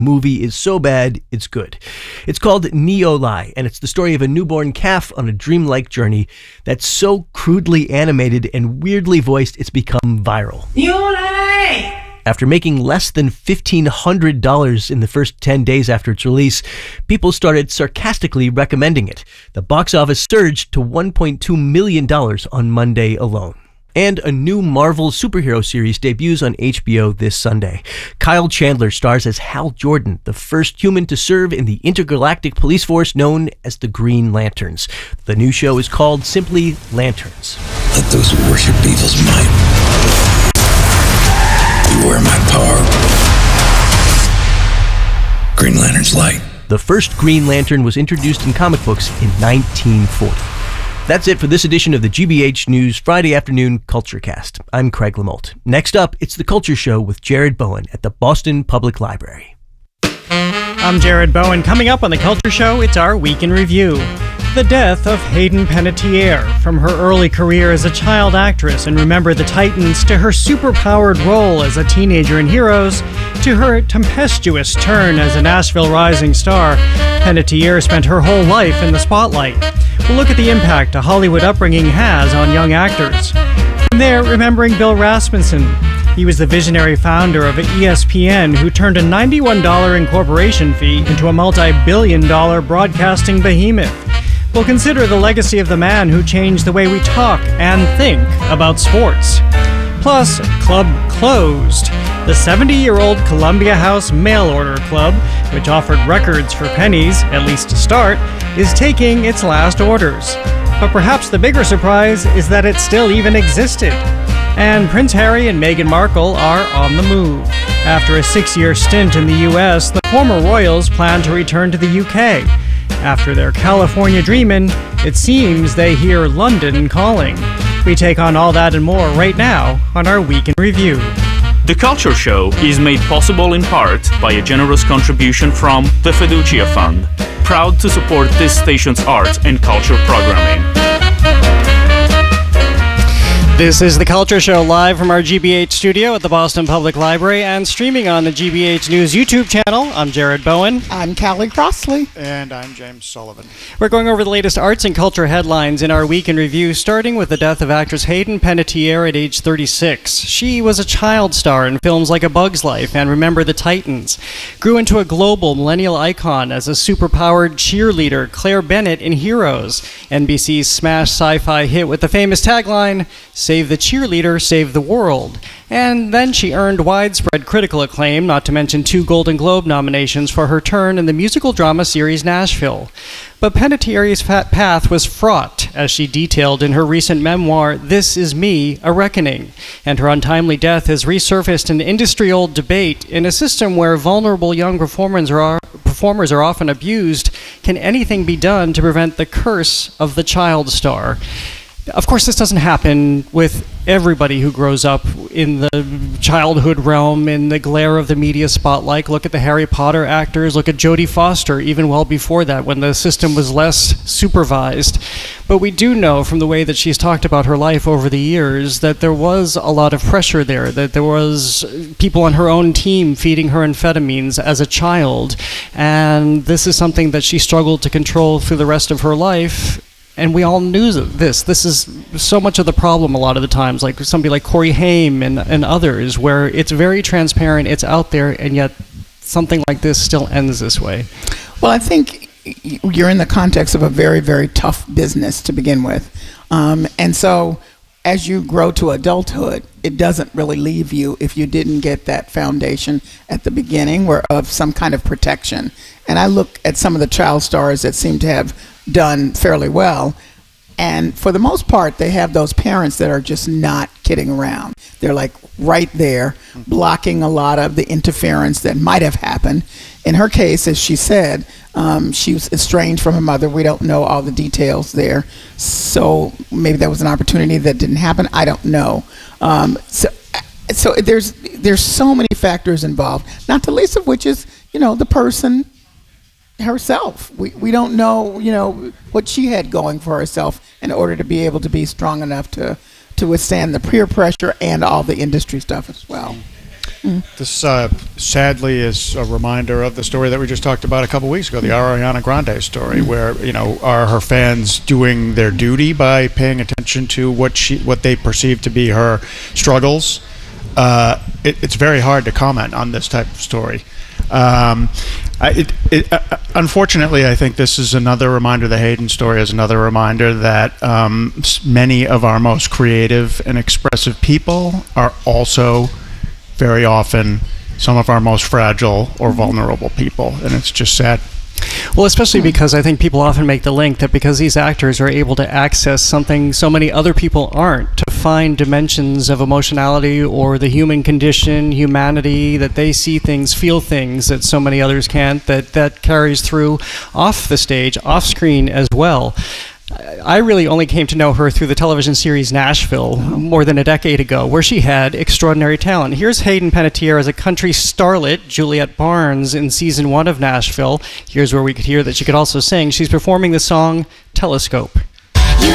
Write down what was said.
movie is so bad, it's good. It's called Neolai, and it's the story of a newborn calf on a dreamlike journey that's so crudely animated and weirdly voiced, it's become viral. Neolai! After making less than $1,500 in the first 10 days after its release, people started sarcastically recommending it. The box office surged to $1.2 million on Monday alone. And a new Marvel superhero series debuts on HBO this Sunday. Kyle Chandler stars as Hal Jordan, the first human to serve in the intergalactic police force known as the Green Lanterns. The new show is called simply Lanterns. Let those who worship evil's might beware my power. Green Lantern's light. The first Green Lantern was introduced in comic books in 1940. That's it for this edition of the GBH News Friday Afternoon Culture Cast. I'm Craig Lamolt. Next up, it's The Culture Show with Jared Bowen at the Boston Public Library. I'm Jared Bowen. Coming up on The Culture Show, it's our Week in Review. The death of Hayden Panettiere, from her early career as a child actress in Remember the Titans to her superpowered role as a teenager in Heroes to her tempestuous turn as a Nashville rising star, Panettiere spent her whole life in the spotlight. We'll look at the impact a Hollywood upbringing has on young actors. From there, remembering Bill Rasmussen. He was the visionary founder of ESPN who turned a $91 incorporation fee into a multi-billion-dollar broadcasting behemoth. We'll consider the legacy of the man who changed the way we talk and think about sports. Plus, Club Closed. The 70-year-old Columbia House mail-order club, which offered records for pennies, at least to start, is taking its last orders. But perhaps the bigger surprise is that it still even existed. And Prince Harry and Meghan Markle are on the move. After a 6-year stint in the US, the former royals plan to return to the UK. After their California dreamin', it seems they hear London calling. We take on all that and more right now on our Week in Review. The Culture Show is made possible in part by a generous contribution from the Fiducia Fund, proud to support this station's art and culture programming. This is The Culture Show, live from our GBH studio at the Boston Public Library and streaming on the GBH News YouTube channel. I'm Jared Bowen. I'm Callie Crossley. And I'm James Sullivan. We're going over the latest arts and culture headlines in our Week in Review, starting with the death of actress Hayden Panettiere at age 36. She was a child star in films like A Bug's Life and Remember the Titans. Grew into a global millennial icon as a superpowered cheerleader, Claire Bennett in Heroes, NBC's smash sci-fi hit with the famous tagline, "Save the cheerleader, save the world." And then she earned widespread critical acclaim, not to mention 2 Golden Globe nominations for her turn in the musical drama series Nashville. But Panettiere's path was fraught, as she detailed in her recent memoir, This Is Me, A Reckoning. And her untimely death has resurfaced an industry-old debate in a system where vulnerable young performers are often abused. Can anything be done to prevent the curse of the child star? Of course, this doesn't happen with everybody who grows up in the childhood realm, in the glare of the media spotlight. Look at the Harry Potter actors, look at Jodie Foster, even well before that, when the system was less supervised. But we do know from the way that she's talked about her life over the years that there was a lot of pressure there, that there was people on her own team feeding her amphetamines as a child. And this is something that she struggled to control through the rest of her life. And we all knew this. This is so much of the problem a lot of the times, like somebody like Corey Haim and others, where it's very transparent, it's out there, and yet something like this still ends this way. Well, I think you're in the context of a very, very tough business to begin with. And so as you grow to adulthood, it doesn't really leave you if you didn't get that foundation at the beginning of some kind of protection. And I look at some of the child stars that seem to have done fairly well, and for the most part they have those parents that are just not kidding around. They're like right there blocking a lot of the interference that might have happened. In her case, as she said, she was estranged from her mother. We don't know all the details there, so maybe that was an opportunity that didn't happen. I don't know. So there's so many factors involved, not the least of which is the person herself. We don't know, what she had going for herself in order to be able to be strong enough to withstand the peer pressure and all the industry stuff as well. This sadly is a reminder of the story that we just talked about a couple weeks ago, the Ariana Grande story, where are her fans doing their duty by paying attention to what they perceive to be her struggles? It's very hard to comment on this type of story. Unfortunately, I think this is another reminder. The Hayden story is another reminder that many of our most creative and expressive people are also very often some of our most fragile or vulnerable people, and it's just sad. Well, especially because I think people often make the link that because these actors are able to access something so many other people aren't, to find dimensions of emotionality or the human condition, humanity, that they see things, feel things that so many others can't, that carries through off the stage, off screen as well. I really only came to know her through the television series Nashville more than a decade ago, where she had extraordinary talent. Here's Hayden Panettiere as a country starlet, Juliet Barnes, in season 1 of Nashville. Here's where we could hear that she could also sing. She's performing the song Telescope.